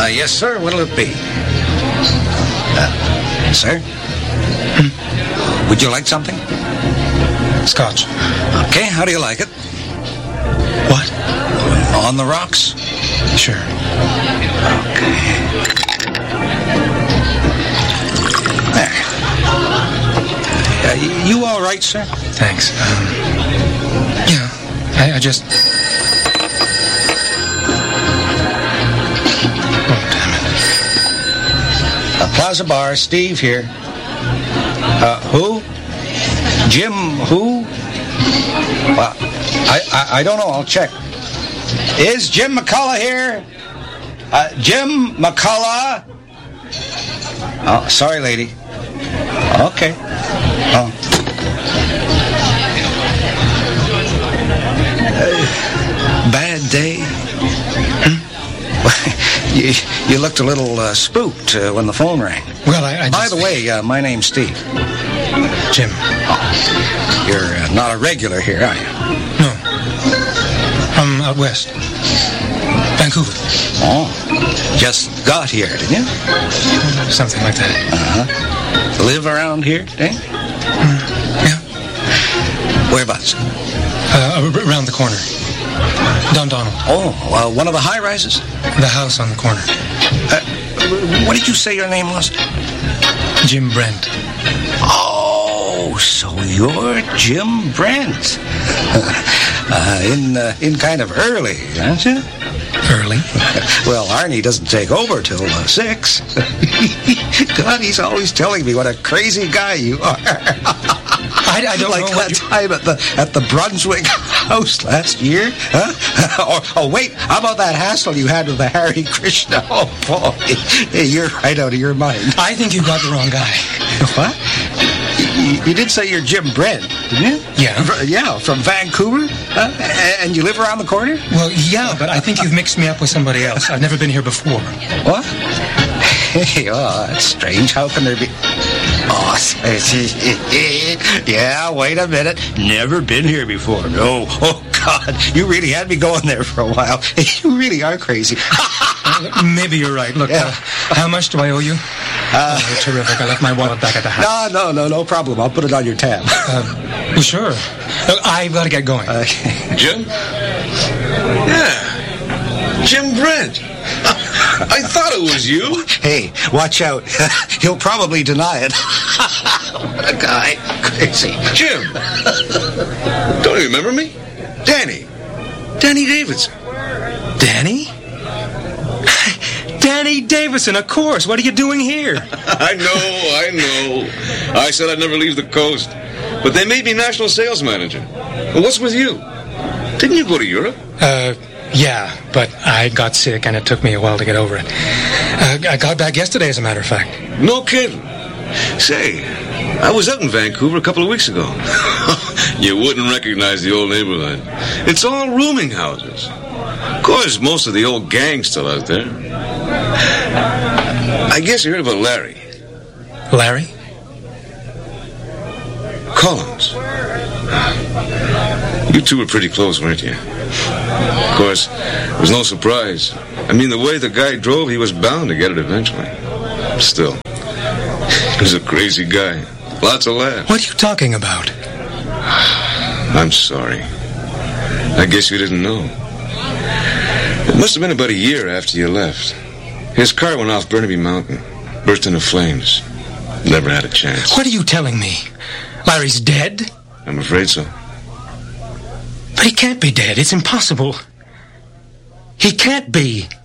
Yes, sir. What'll it be? Sir? Would you like something? Scotch. Okay, how do you like it? What? On the rocks? Sure. Okay. There. You all right, sir? Thanks. Yeah, I just... Oh, damn it. Plaza Bar, Steve here. Who? Jim who? I don't know. I'll check. Is Jim McCullough here? Jim McCullough? Oh, sorry, lady. Okay. Oh. Bad day? You looked a little spooked when the phone rang. Well, I By the way, my name's Steve. Jim. Oh, you're not a regular here, are you? No. I'm out west. Vancouver. Oh, just got here, didn't you? Something like that. Uh-huh. Live around here, eh? Yeah. Whereabouts? Around the corner. Dundonald. Oh, one of the high-rises? The house on the corner. What did you say your name was? Jim Brent. Oh, so you're Jim Brent. In kind of early, aren't you? Early? Well, Arnie doesn't take over till 6. God, he's always telling me what a crazy guy you are. I don't like know that time at the Brunswick house last year, huh? Oh, wait, how about that hassle you had with the Hare Krishna? Oh, boy, you're right out of your mind. I think you got the wrong guy. What? You did say you're Jim Brent, didn't you? Yeah. Yeah, from Vancouver? And you live around the corner? Well, yeah, but I think you've mixed me up with somebody else. I've never been here before. What? Hey, oh, that's strange. How can there be... Oh, yeah, wait a minute. Never been here before. No. Oh, God, you really had me going there for a while. You really are crazy. Maybe you're right. Look, yeah. How much do I owe you? Terrific. I left my wallet back at the house. No problem. I'll put it on your tab. Well, sure. I've got to get going. Jim? Yeah. Jim Brent. I thought it was you. Hey, watch out. He'll probably deny it. What a guy. Crazy. Jim. Don't you remember me? Danny. Danny Davidson. Danny? Danny Davidson, of course. What are you doing here? I know. I said I'd never leave the coast. But they made me national sales manager. Well, what's with you? Didn't you go to Europe? Yeah, but I got sick and it took me a while to get over it. I got back yesterday, as a matter of fact. No kidding. Say, I was out in Vancouver a couple of weeks ago. You wouldn't recognize the old neighborhood. It's all rooming houses. Of course, most of the old gang's still out there. I guess you heard about Larry. Larry? Collins. You two were pretty close, weren't you? Of course, it was no surprise. I mean, the way the guy drove, he was bound to get it eventually. Still, he was a crazy guy. Lots of laughs. What are you talking about? I'm sorry. I guess you didn't know. It must have been about a year after you left. His car went off Burnaby Mountain, burst into flames. Never had a chance. What are you telling me? Larry's dead? I'm afraid so. But he can't be dead. It's impossible. He can't be.